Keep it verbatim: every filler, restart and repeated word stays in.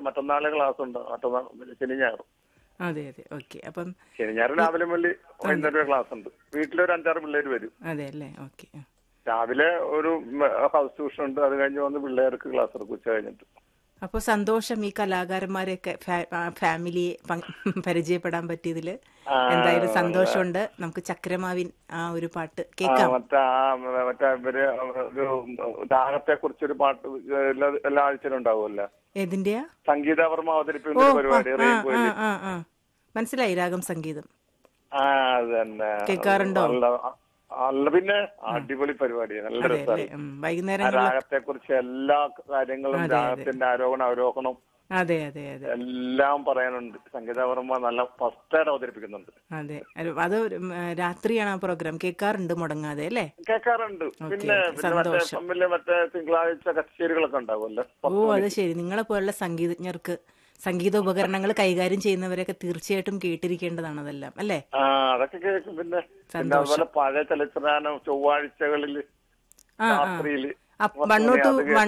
മറ്റന്നാളെ class ഉണ്ട്, മറ്റന്നാൾ ശനി ഞായറും. അതെ അതെ, ഓക്കെ. അപ്പം ശനി ഞായർ രാവിലെ മുതൽ വൈകുന്നേരം ക്ലാസ് ഉണ്ട്. വീട്ടിലൊരു അഞ്ചാറ് പിള്ളേര് വരും. അതെ അല്ലേ, ഓക്കെ. രാവിലെ ഒരു ഹൗസ് ട്യൂഷൻ ഉണ്ട്, അത് കഴിഞ്ഞ് വന്ന് പിള്ളേർക്ക് ക്ലാസ് എടുക്കും ഉച്ച കഴിഞ്ഞിട്ട്. അപ്പോൾ സന്തോഷം ഈ കലാകാരന്മാരെയൊക്കെ ഫാമിലിയെ പരിചയപ്പെടാൻ പറ്റിയതിൽ എന്തായാലും സന്തോഷമുണ്ട്. നമുക്ക് ചക്രമാവിൻ ആ ഒരു പാട്ട് കേൾക്കാം. മറ്റേ മറ്റേ ഇവര് ഒരു രാഗത്തെ കുറിച്ചൊരു പാട്ട് എല്ലാ എല്ലാ ആഴ്ചയിലും ഉണ്ടാവുമല്ലോ. ഏതിന്റെയാ? സംഗീതവർമ്മ അവതരിപ്പിക്കുന്ന ഒരു പരിപാടി റെയിൻബോയില്. മനസ്സിലായി, രാഗം സംഗീതം. ആ അത് തന്നെ കേൾക്കാറുണ്ടോ? അല്ല പിന്നെ അടിപൊളി പരിപാടിയാണ്, നല്ല രസമാണ്. വൈകുന്നേരം രാഗത്തെ കുറിച്ച് എല്ലാ കാര്യങ്ങളും, രാഗത്തിന്റെ ആരോഹണം അവരോഹണം അതെ അതെ അതെ എല്ലാം പറയാനുണ്ട്. സംഗീതവർമ്മ നല്ല ഫസ്റ്റായിട്ട് അവതരിപ്പിക്കുന്നുണ്ട്. അതെ, അത് രാത്രിയാണ് ആ പ്രോഗ്രാം. കേൾക്കാറുണ്ട് മുടങ്ങാതെ അല്ലേ? കേൾക്കാറുണ്ട്. പിന്നെ പിന്നെ മറ്റേ തിങ്കളാഴ്ച കച്ചേരികളൊക്കെ ഉണ്ടാവുമല്ലോ. ഓ അത് ശരി. നിങ്ങളെ പോലുള്ള സംഗീതജ്ഞർക്ക്, സംഗീത ഉപകരണങ്ങൾ കൈകാര്യം ചെയ്യുന്നവരൊക്കെ തീർച്ചയായിട്ടും കേട്ടിരിക്കേണ്ടതാണ് അതെല്ലാം അല്ലേ? ആ അതൊക്കെ കേൾക്കും. പിന്നെ അതുപോലെ പഴയ ചലച്ചിത്രം ചൊവ്വാഴ്ചകളിൽ രാത്രിയില്